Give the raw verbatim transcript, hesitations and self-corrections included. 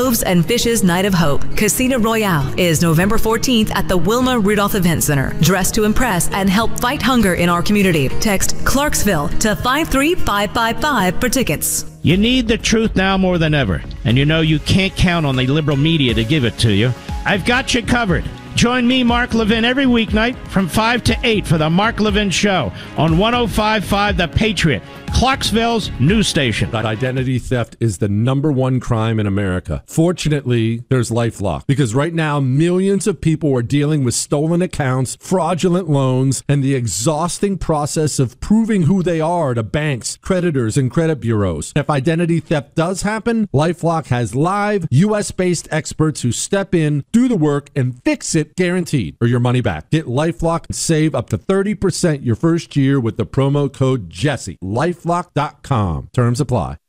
Loaves and Fishes Night of Hope, Casino Royale, is November fourteenth at the Wilma Rudolph Event Center. Dress to impress and help fight hunger in our community. Text Clarksville to five three five five five for tickets. You need the truth now more than ever, and you know you can't count on the liberal media to give it to you. I've got you covered. Join me, Mark Levin, every weeknight from five to eight for the Mark Levin Show on one oh five point five The Patriot, Clarksville's news station. Identity theft is the number one crime in America. Fortunately, there's LifeLock, because right now millions of people are dealing with stolen accounts, fraudulent loans, and the exhausting process of proving who they are to banks, creditors, and credit bureaus. If identity theft does happen, LifeLock has live U S-based experts who step in, do the work, and fix it guaranteed, or your money back. Get LifeLock and save up to thirty percent your first year with the promo code Jesse. LifeLock dot com. Terms apply.